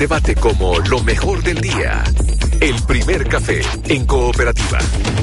debate como lo mejor del día. El primer café en Cooperativa.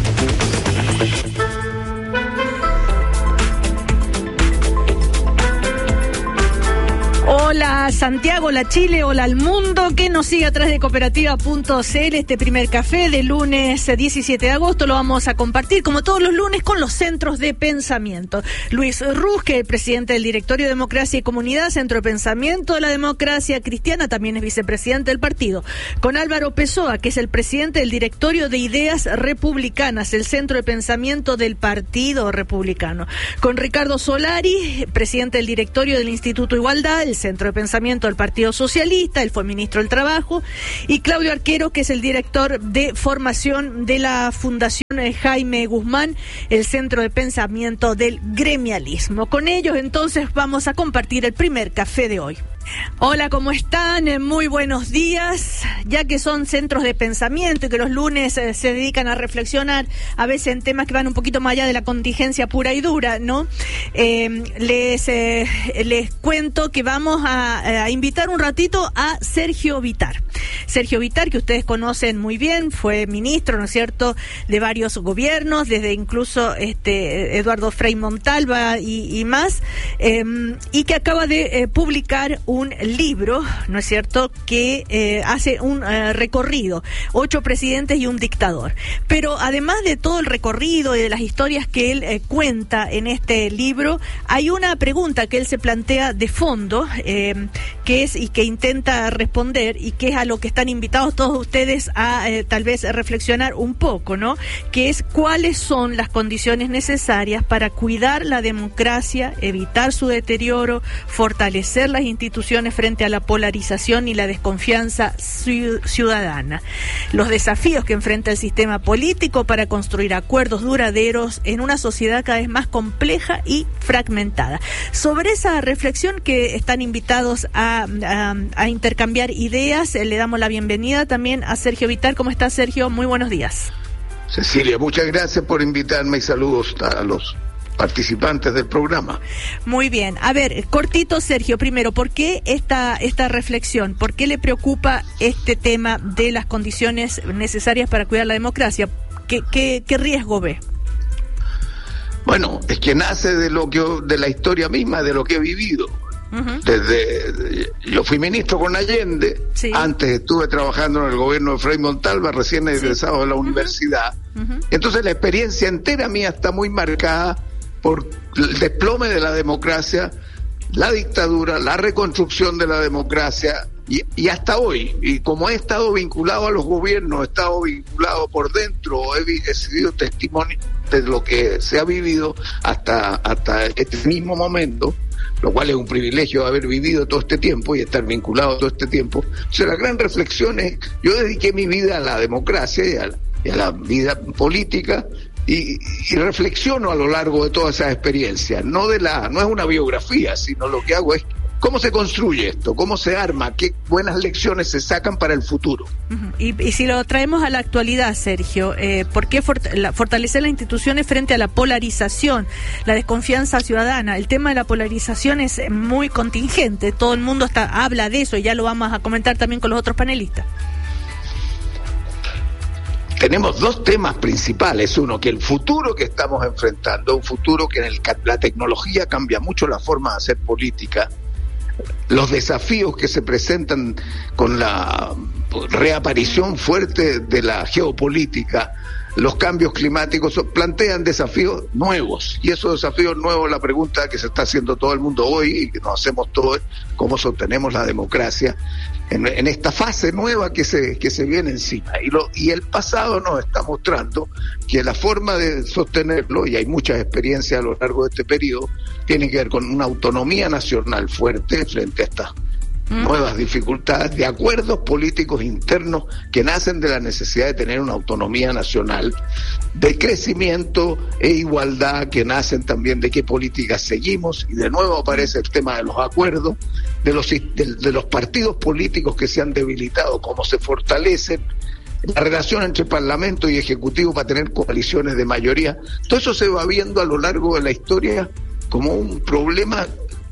Hola Santiago, hola Chile, hola al mundo que nos sigue a través de cooperativa.cl. Este primer café de lunes 17 de agosto lo vamos a compartir como todos los lunes con los centros de pensamiento. Luis Rusque, el presidente del Directorio de Democracia y Comunidad, Centro de Pensamiento de la Democracia Cristiana, también es vicepresidente del partido. Con Álvaro Pessoa, que es el presidente del Directorio de Ideas Republicanas, el Centro de Pensamiento del Partido Republicano. Con Ricardo Solari, presidente del Directorio del Instituto Igualdad, el Centro de Pensamiento del Partido Socialista, él fue ministro del Trabajo, y Claudio Arquero, que es el director de formación de la Fundación Jaime Guzmán, el Centro de Pensamiento del Gremialismo. Con ellos entonces vamos a compartir el primer café de hoy. Hola, ¿cómo están? Muy buenos días. Ya que son centros de pensamiento y que los lunes se dedican a reflexionar a veces en temas que van un poquito más allá de la contingencia pura y dura, ¿no? Les cuento que vamos a invitar un ratito a Sergio Bitar. Sergio Bitar, que ustedes conocen muy bien, fue ministro, ¿no es cierto?, de varios gobiernos, desde incluso Eduardo Frei Montalva y más, y que acaba de publicar un libro, ¿no es cierto?, que hace un recorrido, 8 presidentes y un dictador. Pero además de todo el recorrido y de las historias que él cuenta en este libro, hay una pregunta que él se plantea de fondo, que es y que intenta responder, y que es a lo que están invitados todos ustedes a tal vez reflexionar un poco, ¿no?, que es cuáles son las condiciones necesarias para cuidar la democracia, evitar su deterioro, fortalecer las instituciones frente a la polarización y la desconfianza ciudadana. Los desafíos que enfrenta el sistema político para construir acuerdos duraderos en una sociedad cada vez más compleja y fragmentada. Sobre esa reflexión que están invitados a intercambiar ideas, le damos la bienvenida también a Sergio Bitar. ¿Cómo está, Sergio? Muy buenos días. Cecilia, muchas gracias por invitarme y saludos a los participantes del programa. Muy bien. A ver, cortito, Sergio, primero, ¿por qué esta reflexión? ¿Por qué le preocupa este tema de las condiciones necesarias para cuidar la democracia? ¿Qué riesgo ve? Bueno, es que nace de la historia misma, de lo que he vivido. Uh-huh. Yo fui ministro con Allende, sí. Antes estuve trabajando en el gobierno de Frei Montalva, recién egresado de la universidad. Uh-huh. Entonces la experiencia entera mía está muy marcada por el desplome de la democracia, la dictadura, la reconstrucción de la democracia y hasta hoy. Y como he estado vinculado a los gobiernos, he estado vinculado por dentro, he sido testimonio de lo que se ha vivido hasta este mismo momento, lo cual es un privilegio haber vivido todo este tiempo y estar vinculado todo este tiempo. Entonces la gran reflexión es, yo dediqué mi vida a la democracia y a la vida política, y reflexiono a lo largo de todas esas experiencias. No es una biografía, sino lo que hago es cómo se construye esto, cómo se arma, qué buenas lecciones se sacan para el futuro. Uh-huh. Y si lo traemos a la actualidad, Sergio, ¿por qué fortalecer las instituciones frente a la polarización, la desconfianza ciudadana? El tema de la polarización es muy contingente, todo el mundo habla de eso y ya lo vamos a comentar también con los otros panelistas. Tenemos 2 temas principales. Uno, que el futuro que estamos enfrentando, un futuro que en la tecnología cambia mucho la forma de hacer política, los desafíos que se presentan con la reaparición fuerte de la geopolítica, los cambios climáticos plantean desafíos nuevos, y esos desafíos nuevos, la pregunta que se está haciendo todo el mundo hoy y que nos hacemos todos, cómo sostenemos la democracia en esta fase nueva que se viene encima. Y el pasado nos está mostrando que la forma de sostenerlo, y hay muchas experiencias a lo largo de este periodo, tiene que ver con una autonomía nacional fuerte frente a estas nuevas dificultades, de acuerdos políticos internos que nacen de la necesidad de tener una autonomía nacional, de crecimiento e igualdad, que nacen también de qué políticas seguimos, y de nuevo aparece el tema de los acuerdos, de los partidos políticos que se han debilitado, cómo se fortalecen, la relación entre Parlamento y Ejecutivo para tener coaliciones de mayoría. Todo eso se va viendo a lo largo de la historia como un problema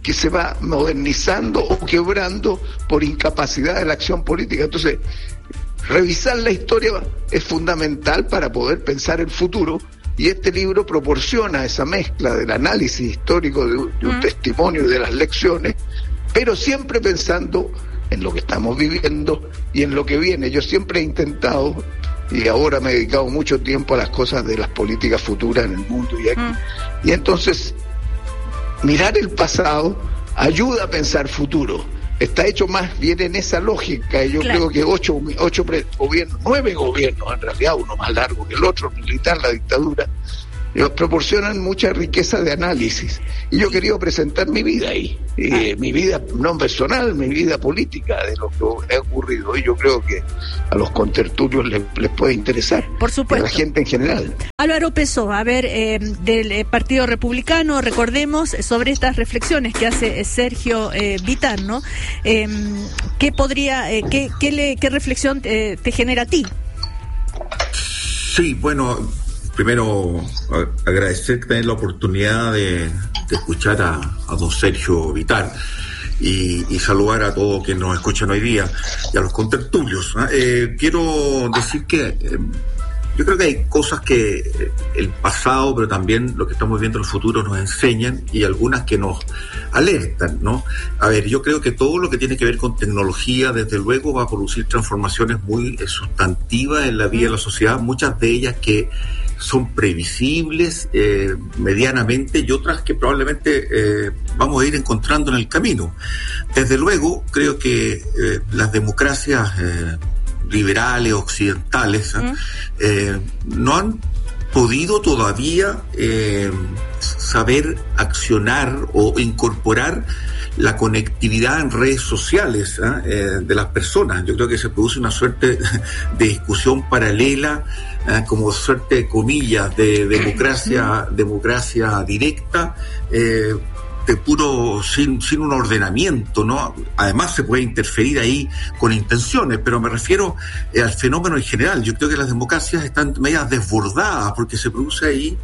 que se va modernizando o quebrando por incapacidad de la acción política. Entonces, revisar la historia es fundamental para poder pensar el futuro, y este libro proporciona esa mezcla del análisis histórico de un testimonio y de las lecciones, pero siempre pensando en lo que estamos viviendo y en lo que viene. Yo siempre he intentado, y ahora me he dedicado mucho tiempo a las cosas de las políticas futuras en el mundo y aquí, y entonces mirar el pasado ayuda a pensar futuro. Está hecho más bien en esa lógica, y yo creo que 9 gobiernos, en realidad uno más largo que el otro, militar, la dictadura, proporcionan mucha riqueza de análisis, y yo quería presentar mi vida ahí, mi vida no personal, mi vida política, de lo que ha ocurrido, y yo creo que a los contertulios les puede interesar. Por supuesto. A la gente en general. Álvaro Pessoa, a ver, del Partido Republicano, recordemos sobre estas reflexiones que hace Sergio Vittar, ¿no? ¿Qué podría, qué reflexión te genera a ti? Sí, bueno, primero agradecer tener la oportunidad de escuchar a don Sergio Vittar y saludar a todos quienes nos escuchan hoy día y a los contertulios. Quiero decir que yo creo que hay cosas que el pasado, pero también lo que estamos viendo en el futuro nos enseñan, y algunas que nos alertan, ¿no? A ver, yo creo que todo lo que tiene que ver con tecnología, desde luego, va a producir transformaciones muy sustantivas en la vida de la sociedad, muchas de ellas que son previsibles medianamente, y otras que probablemente vamos a ir encontrando en el camino. Desde luego, creo que las democracias liberales, occidentales, no han podido todavía saber accionar o incorporar la conectividad en redes sociales de las personas. Yo creo que se produce una suerte de discusión paralela, como suerte de comillas, de democracia directa, de puro, sin un ordenamiento, ¿no? Además se puede interferir ahí con intenciones, pero me refiero al fenómeno en general. Yo creo que las democracias están medias desbordadas, porque se produce ahí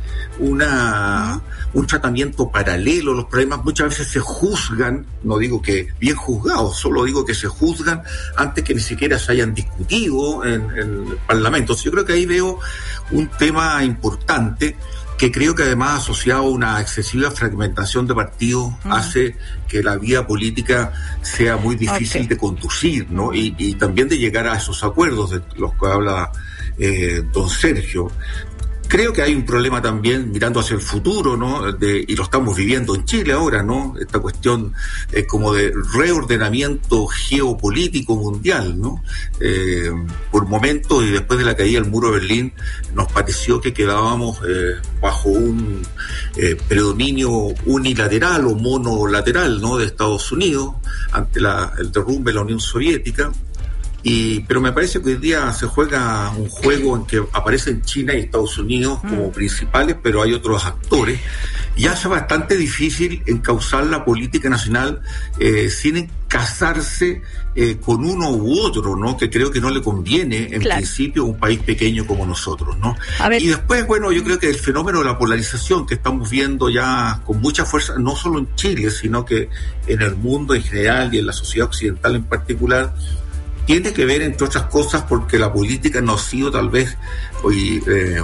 un tratamiento paralelo. Los problemas muchas veces se juzgan, no digo que bien juzgados, solo digo que se juzgan antes que ni siquiera se hayan discutido en el Parlamento. Yo creo que ahí veo un tema importante, que creo que además asociado a una excesiva fragmentación de partidos hace que la vida política sea muy difícil de conducir, ¿no? Y también de llegar a esos acuerdos de los que habla don Sergio. Creo que hay un problema también mirando hacia el futuro, ¿no? Y lo estamos viviendo en Chile ahora, ¿no? Esta cuestión como de reordenamiento geopolítico mundial, ¿no? Por momentos, y después de la caída del muro de Berlín, nos pareció que quedábamos bajo un predominio unilateral o monolateral, ¿no? De Estados Unidos ante el derrumbe de la Unión Soviética. Pero me parece que hoy día se juega un juego en que aparecen China y Estados Unidos como principales, pero hay otros actores, y hace bastante difícil encauzar la política nacional sin casarse con uno u otro, ¿no? Que creo que no le conviene en principio a un país pequeño como nosotros, ¿no? Y después, bueno, yo creo que el fenómeno de la polarización que estamos viendo ya con mucha fuerza, no solo en Chile, sino que en el mundo en general y en la sociedad occidental en particular, tiene que ver, entre otras cosas, porque la política no ha sido tal vez hoy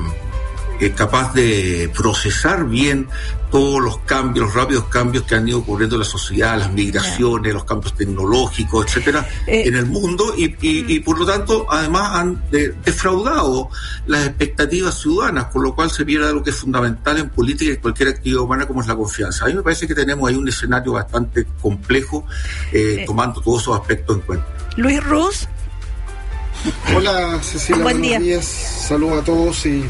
capaz de procesar bien todos los cambios, los rápidos cambios que han ido ocurriendo en la sociedad, las migraciones, los cambios tecnológicos, etcétera, en el mundo, y por lo tanto, además han defraudado las expectativas ciudadanas, con lo cual se pierde algo que es fundamental en política y en cualquier actividad humana, como es la confianza. A mí me parece que tenemos ahí un escenario bastante complejo, tomando todos esos aspectos en cuenta. Luis Ruz. Hola, Cecilia, buenos días. Saludos a todos y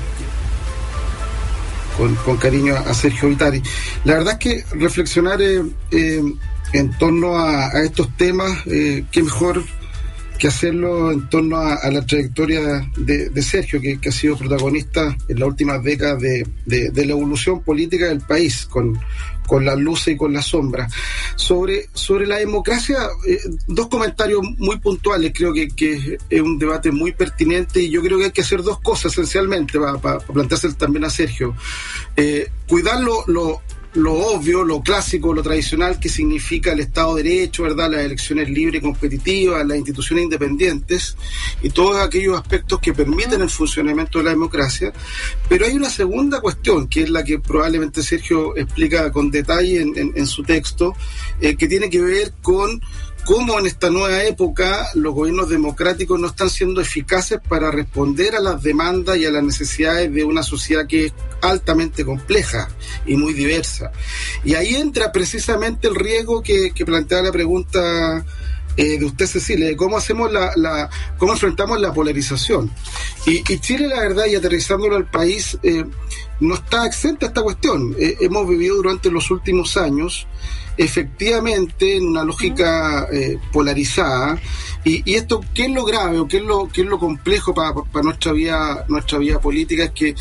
con cariño a Sergio Vittar. La verdad es que reflexionar en torno a estos temas, qué mejor que hacerlo en torno a la trayectoria de Sergio, que ha sido protagonista en las últimas décadas de la evolución política del país, con las luces y con las sombras. Sobre la democracia, dos comentarios muy puntuales. Creo que es un debate muy pertinente, y yo creo que hay que hacer dos cosas esencialmente para planteárselo también a Sergio. Cuidar lo lo obvio, lo clásico, lo tradicional que significa el Estado de Derecho, ¿verdad? Las elecciones libres y competitivas, las instituciones independientes y todos aquellos aspectos que permiten el funcionamiento de la democracia. Pero hay una segunda cuestión, que es la que probablemente Sergio explica con detalle en su texto, que tiene que ver con cómo en esta nueva época los gobiernos democráticos no están siendo eficaces para responder a las demandas y a las necesidades de una sociedad que es altamente compleja y muy diversa. Y ahí entra precisamente el riesgo que plantea la pregunta de usted, Cecilia, de cómo hacemos cómo enfrentamos la polarización. Y Chile, la verdad, y aterrizándolo al país, no está exenta a esta cuestión. Hemos vivido durante los últimos años efectivamente en una lógica polarizada, y esto, ¿qué es lo grave o qué es lo complejo para nuestra vida política? Es que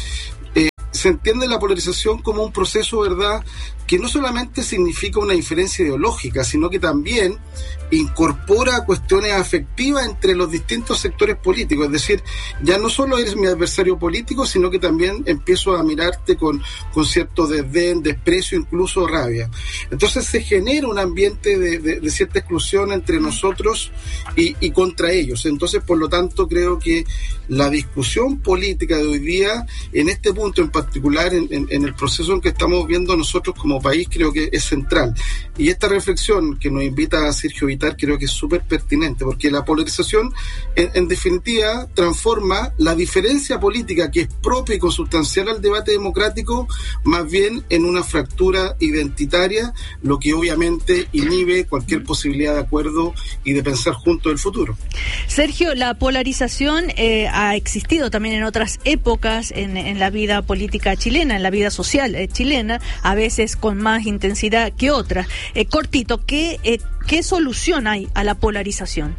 se entiende la polarización como un proceso, ¿verdad?, que no solamente significa una diferencia ideológica, sino que también incorpora cuestiones afectivas entre los distintos sectores políticos. Es decir, ya no solo eres mi adversario político, sino que también empiezo a mirarte con cierto desdén, desprecio, incluso rabia. Entonces se genera un ambiente de cierta exclusión entre nosotros y contra ellos. Entonces, por lo tanto, creo que la discusión política de hoy día, en este punto en particular, en el proceso en que estamos viendo nosotros como país, creo que es central. Y esta reflexión que nos invita a Sergio Vitar creo que es súper pertinente, porque la polarización en definitiva transforma la diferencia política, que es propia y consustancial al debate democrático, más bien en una fractura identitaria, lo que obviamente inhibe cualquier posibilidad de acuerdo y de pensar juntos el futuro. Sergio, la polarización ha existido también en otras épocas en la vida política chilena, en la vida social chilena, a veces con más intensidad que otras. Cortito, ¿qué solución hay a la polarización?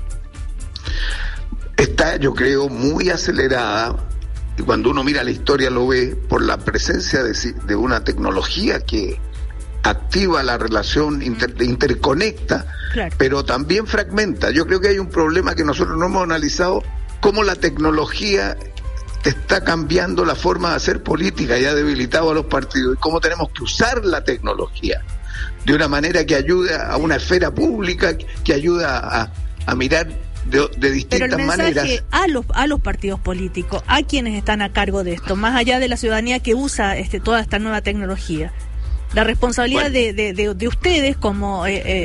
Está, yo creo, muy acelerada, y cuando uno mira la historia lo ve, por la presencia de una tecnología que activa la relación, interconecta, claro, pero también fragmenta. Yo creo que hay un problema que nosotros no hemos analizado, cómo la tecnología está cambiando la forma de hacer política y ha debilitado a los partidos, y cómo tenemos que usar la tecnología de una manera que ayude a una esfera pública, que ayuda a mirar de distintas maneras. Pero el mensaje a los partidos políticos, a quienes están a cargo de esto, más allá de la ciudadanía que usa toda esta nueva tecnología, la responsabilidad de ustedes como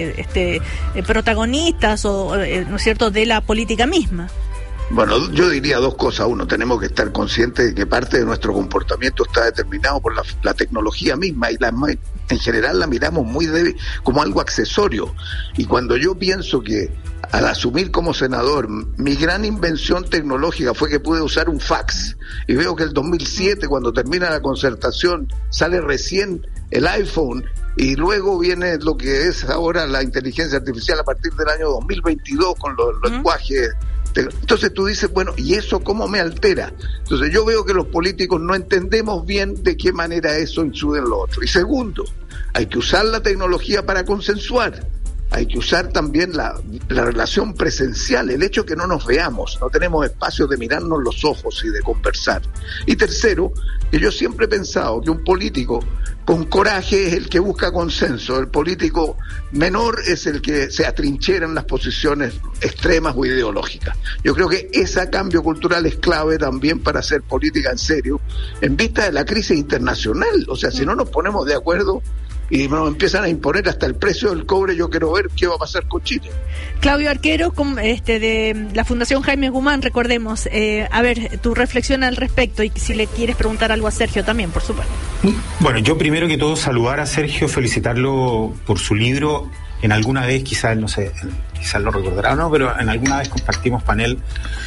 protagonistas o ¿no es cierto?, de la política misma. Bueno, yo diría dos cosas. Uno, tenemos que estar conscientes de que parte de nuestro comportamiento está determinado por la tecnología misma, y en general la miramos muy como algo accesorio. Y cuando yo pienso que al asumir como senador, mi gran invención tecnológica fue que pude usar un fax, y veo que el 2007, cuando termina la Concertación, sale recién el iPhone, y luego viene lo que es ahora la inteligencia artificial a partir del año 2022 con los lenguajes. Entonces tú dices, bueno, ¿y eso cómo me altera? Entonces yo veo que los políticos no entendemos bien de qué manera eso incide en lo otro. Y segundo, hay que usar la tecnología para consensuar. Hay que usar también la relación presencial, el hecho que no nos veamos, no tenemos espacio de mirarnos los ojos y de conversar. Y tercero, que yo siempre he pensado que un político con coraje es el que busca consenso, el político menor es el que se atrinchera en las posiciones extremas o ideológicas. Yo creo que ese cambio cultural es clave también para hacer política en serio, en vista de la crisis internacional. O sea, si no nos ponemos de acuerdo y nos empiezan a imponer hasta el precio del cobre, yo quiero ver qué va a pasar con Chile. Claudio Arquero, de la Fundación Jaime Guzmán, recordemos, a ver, tu reflexión al respecto, y si le quieres preguntar algo a Sergio también, por supuesto. Bueno, yo primero que todo saludar a Sergio, felicitarlo por su libro. En alguna vez, quizás, no sé, quizás lo recordará o no, pero en alguna vez compartimos panel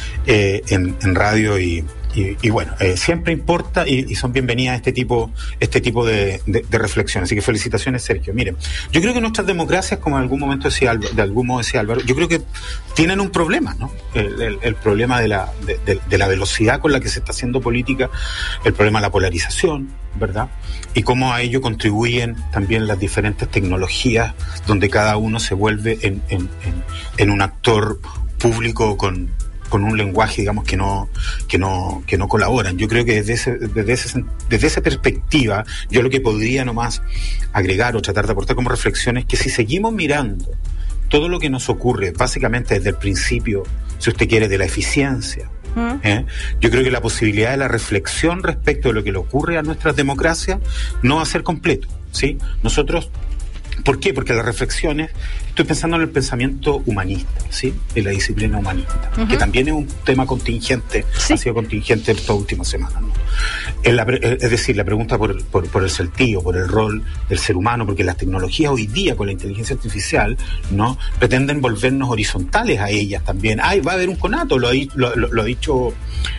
en radio y bueno, siempre importa y son bienvenidas este tipo de reflexiones. Así que felicitaciones, Sergio. Miren, yo creo que nuestras democracias, como de algún modo decía Álvaro, yo creo que tienen un problema, ¿no? El problema de la velocidad con la que se está haciendo política, el problema de la polarización, ¿verdad? Y cómo a ello contribuyen también las diferentes tecnologías, donde cada uno se vuelve en un actor público con con un lenguaje, digamos, que no colaboran. Yo creo que desde esa perspectiva, yo lo que podría nomás agregar o tratar de aportar como reflexión es que si seguimos mirando todo lo que nos ocurre, básicamente desde el principio, si usted quiere, de la eficiencia, yo creo que la posibilidad de la reflexión respecto de lo que le ocurre a nuestras democracias no va a ser completo, ¿sí? Nosotros, ¿por qué? Porque las reflexiones, estoy pensando en el pensamiento humanista, ¿sí? En la disciplina humanista, que también es un tema contingente, ha sido contingente en estas últimas semanas, ¿no? Es decir, la pregunta por el sentido, por el rol del ser humano, porque las tecnologías hoy día con la inteligencia artificial, ¿no?, pretenden volvernos horizontales a ellas también. Va a haber un conato, lo ha dicho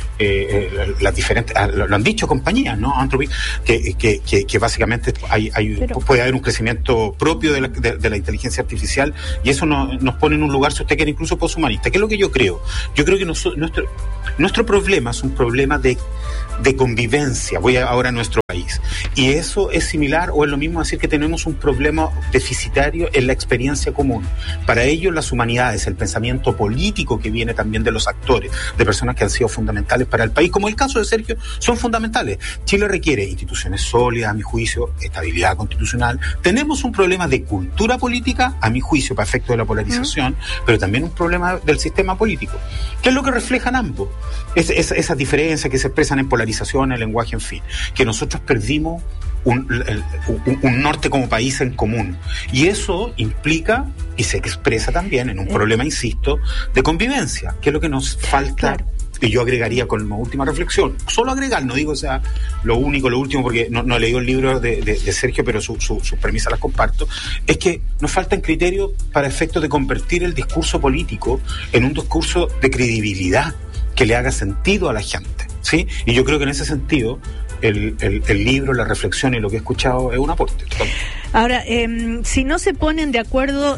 las diferentes, lo han dicho compañías, ¿no? Anthropic, que básicamente puede haber un crecimiento propio de la inteligencia artificial, y eso nos pone en un lugar, si usted quiere, incluso poshumanista. ¿Qué es lo que yo creo? Yo creo que nuestro problema es un problema de convivencia. Voy ahora a nuestro país, y eso es similar o es lo mismo decir que tenemos un problema deficitario en la experiencia común. Para ello, las humanidades, el pensamiento político que viene también de los actores, de personas que han sido fundamentales para el país, como el caso de Sergio, son fundamentales. Chile requiere instituciones sólidas, a mi juicio, estabilidad constitucional. Tenemos un problema de cultura política, a mi juicio, para efecto de la polarización, pero también un problema del sistema político. ¿Qué es lo que reflejan ambos? Esas diferencias que se expresan en polarización, en lenguaje, en fin, que nosotros perdimos un norte como país en común, y eso implica y se expresa también en un problema, insisto, de convivencia, que es lo que nos falta. Claro. Y yo agregaría como última reflexión, solo agregar, no digo sea lo último, porque no he leído el libro de Sergio, pero sus premisas las comparto, es que nos faltan criterios para efectos de convertir el discurso político en un discurso de credibilidad que le haga sentido a la gente, ¿sí? Y yo creo que en ese sentido el libro, la reflexión y lo que he escuchado es un aporte. Ahora, si no se ponen de acuerdo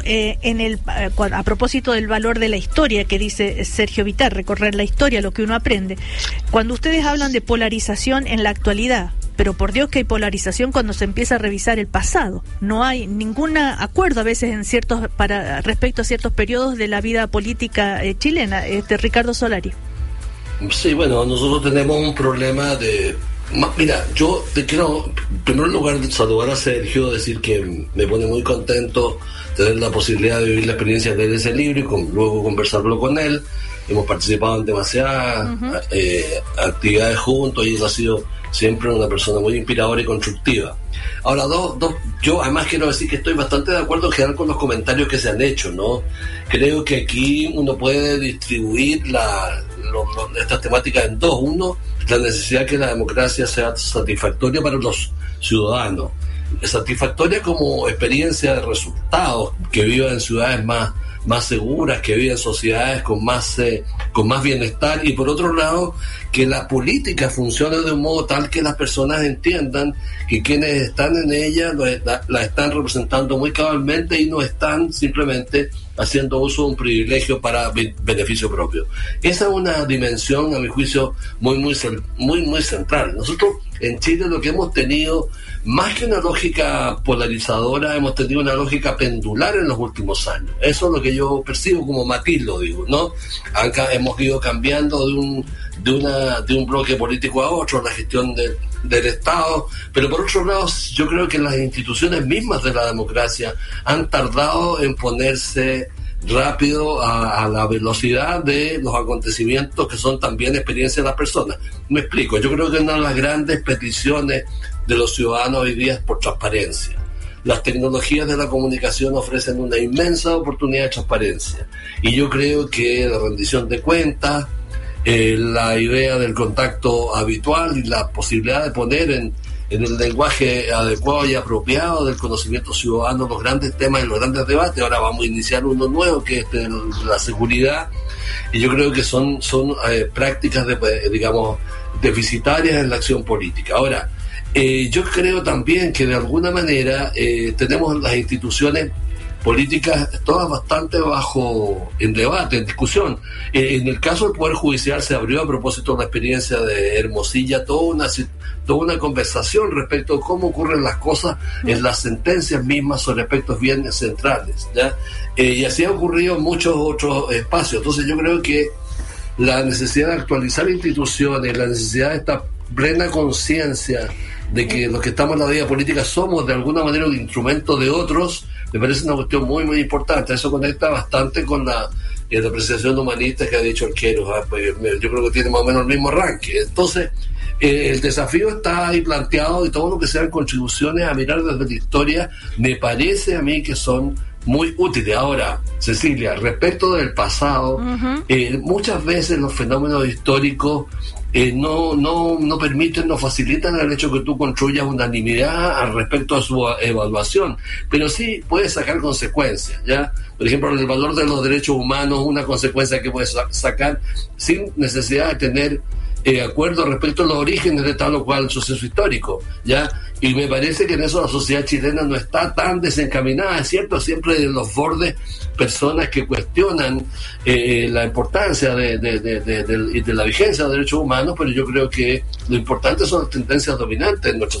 a propósito del valor de la historia que dice Sergio Vitar, recorrer la historia, lo que uno aprende, cuando ustedes hablan de polarización en la actualidad, pero por Dios que hay polarización cuando se empieza a revisar el pasado. No hay ningún acuerdo a veces respecto a ciertos periodos de la vida política chilena. Ricardo Solari. Sí, bueno, nosotros tenemos un problema de... Mira, yo te quiero, en primer lugar, saludar a Sergio, decir que me pone muy contento tener la posibilidad de vivir la experiencia de ese libro y luego conversarlo con él. Hemos participado en demasiadas actividades juntos, y él ha sido siempre una persona muy inspiradora y constructiva. Ahora, yo además quiero decir que estoy bastante de acuerdo en general con los comentarios que se han hecho, ¿no? Creo que aquí uno puede distribuir estas temáticas en dos. Uno, la necesidad de que la democracia sea satisfactoria para los ciudadanos, satisfactoria como experiencia de resultados, que vivan en ciudades más seguras, que vivan en sociedades con más bienestar, y por otro lado, que la política funcione de un modo tal que las personas entiendan que quienes están en ella la están representando muy cabalmente y no están simplemente haciendo uso de un privilegio para beneficio propio. Esa es una dimensión, a mi juicio, muy central. Nosotros en Chile lo que hemos tenido, más que una lógica polarizadora, hemos tenido una lógica pendular en los últimos años. Eso es lo que yo percibo como matiz, lo digo, ¿no? Acá hemos ido cambiando de un bloque político a otro, la gestión del Estado, pero por otro lado yo creo que las instituciones mismas de la democracia han tardado en ponerse rápido a la velocidad de los acontecimientos que son también experiencias de las personas. Me explico, yo creo que una de las grandes peticiones de los ciudadanos hoy día es por transparencia. Las tecnologías de la comunicación ofrecen una inmensa oportunidad de transparencia, y yo creo que la rendición de cuentas, la idea del contacto habitual y la posibilidad de poner en el lenguaje adecuado y apropiado del conocimiento ciudadano los grandes temas y los grandes debates. Ahora vamos a iniciar uno nuevo, que es la seguridad, y yo creo que son prácticas digamos deficitarias en la acción política. Ahora, yo creo también que de alguna manera tenemos las instituciones políticas todas bastante en debate, en discusión. En el caso del Poder Judicial se abrió, a propósito de la experiencia de Hermosilla, toda una conversación respecto a cómo ocurren las cosas en las sentencias mismas sobre aspectos bien centrales, ¿ya? Y así ha ocurrido en muchos otros espacios. Entonces yo creo que la necesidad de actualizar instituciones, la necesidad de esta plena conciencia de que los que estamos en la vida política somos de alguna manera un instrumento de otros, me parece una cuestión muy muy importante. Eso conecta bastante con la apreciación humanista que ha dicho Arqueros. Yo creo que tiene más o menos el mismo arranque. Entonces, el desafío está ahí planteado, y todo lo que sean contribuciones a mirar desde la historia me parece a mí que son muy útiles. Ahora, Cecilia, respecto del pasado, muchas veces los fenómenos históricos no permiten, no facilitan el hecho que tú construyas unanimidad al respecto a su evaluación, pero sí puedes sacar consecuencias, ¿ya? Por ejemplo, el valor de los derechos humanos, una consecuencia que puedes sacar sin necesidad de tener acuerdo respecto a los orígenes de tal o cual suceso histórico, ¿ya? Y me parece que en eso la sociedad chilena no está tan desencaminada. Es cierto, siempre en los bordes personas que cuestionan la importancia de la vigencia de los derechos humanos, pero yo creo que lo importante son las tendencias dominantes en nuestra